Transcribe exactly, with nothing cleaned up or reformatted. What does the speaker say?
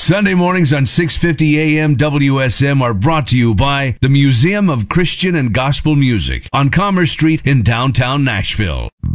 Sunday mornings on six fifty A M W S M are brought to you by the Museum of Christian and Gospel Music on Commerce Street in downtown Nashville.